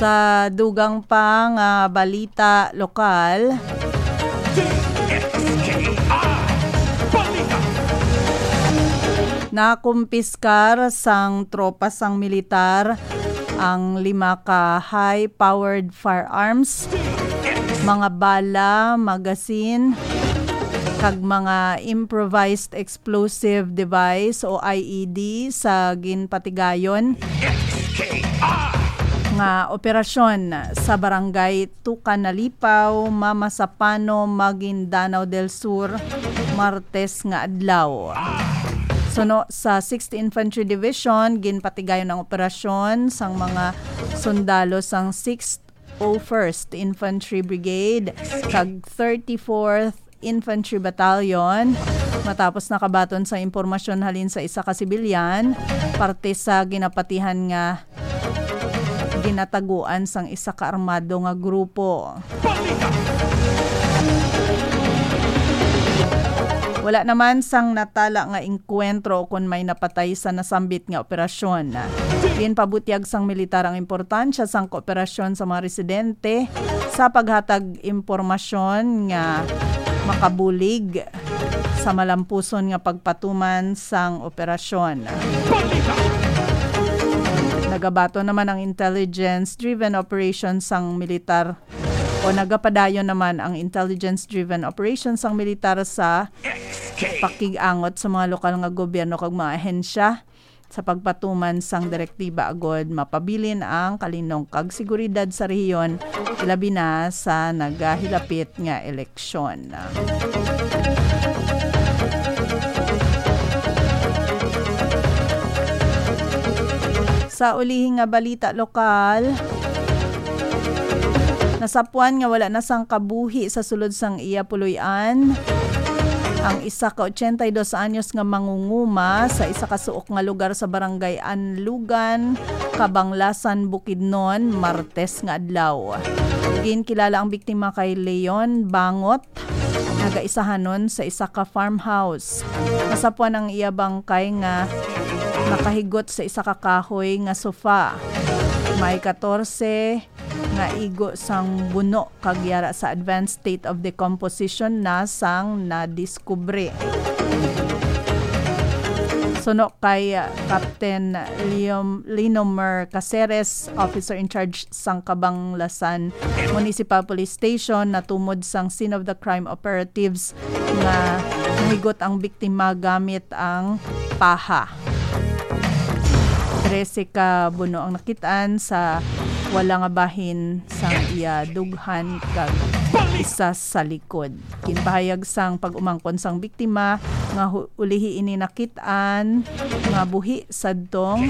Sa dugang pang balita lokal, nakumpiskar sang tropa sang militar ang 5 ka high-powered firearms, mga bala, magasin, kag mga improvised explosive device o IED sa ginpatigayon nga operasyon sa barangay Tucanalipaw, Mamasapano, Maguindanao del Sur, Martes nga adlaw. Suno sa 6th Infantry Division, ginpatigayon ang operasyon sang mga sundalo sang 6th o 1st Infantry Brigade kag 34th Infantry Battalion matapos nakabaton sa impormasyon halin sa isa ka sibilyan parte sa ginapatihan nga ginataguan sang isa ka armado nga grupo. Wala naman sang natala nga engkwentro kung may napatay sa nasambit nga operasyon. Ginpabutyag sang militar ang importansya sang kooperasyon sa mga residente sa paghatag impormasyon nga makabulig sa malampuson nga pagpatuman sang operasyon. Nagabato naman ang intelligence-driven operation sang militar o nagapadayon naman ang intelligence-driven operation sang militar sa pakigangot sa mga lokal nga gobyerno kag mga ahensya sa pagpatuman sang direktiba agod mapabilin ang kalinong kag seguridad sa rehiyon labi na sa nagahilapit nga eleksyon. Sa ulihing nga balita lokal, nasapuan nga wala na sang kabuhi sa sulod sang iya puloy-an ang isa ka 82 anyos nga mangunguma sa isa ka suok nga lugar sa barangay Anlugan, Kabanglasan, Bukidnon, Martes nga adlaw. Ginkilala ang biktima kay Leon Bangot, nagaisahanon sa isa ka farmhouse. Nasapuan ang iya bangkay nga nakahigot sa isa ka kahoy nga sofa. May 14 nga igo sang buno kag yara sa advanced state of decomposition na sang nadiskubre. Suno kay Captain Linomer Caceres, officer in charge sang Kabanglasan Municipal Police Station, natumod sang scene of the crime operatives nga nahigot ang biktima gamit ang paha. 13 ka buno ang nakitaan sa wala nga bahin sang iya dughan kag isa sa likod. Kinpahayag sang pag-umangkon sang biktima nga ulihi ini nakitaan nga buhi sadtong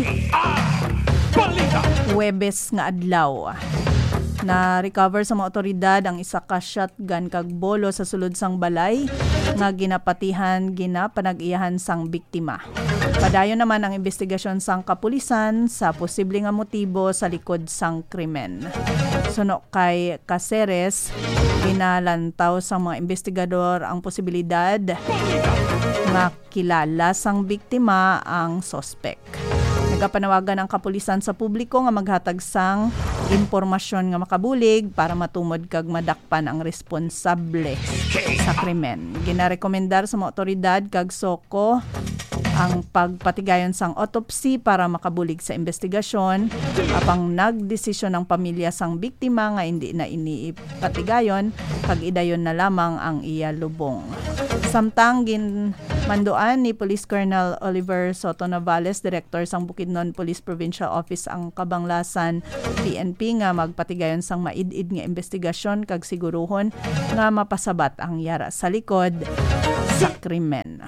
Huwebes nga adlaw. Na recover sa mga otoridad ang isa ka shotgun kag bolo sa sulod sang balay nga ginapanag-iyahan sang biktima. Padayon naman ang investigasyon sang kapulisan sa posible nga motibo sa likod sang krimen. Suno kay Caceres, ginalantaw sang mga investigador ang posibilidad nga kilala sang biktima ang sospek. Nagapanawagan ang kapulisan sa publiko nga maghatag sang impormasyon nga makabulig para matumod kag madakpan ang responsable sa krimen. Ginarekomendar sa mga otoridad kag SOCO ang pagpatigayon sang autopsy para makabulig sa investigasyon. Apang nagdesisyon ng pamilya sang biktima nga hindi na iniipatigayon kag idayon na lamang ang iya lubong. Samtang ginmanduan ni Police Colonel Oliver Soto Navales, Director sang Bukidnon Police Provincial Office ang Kabanglasan PNP nga magpatigayon sang maid-id nga investigasyon kag siguruhon nga mapasabat ang yara sa likod sa krimen.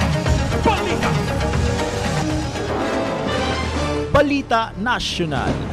Balita Nasyonal.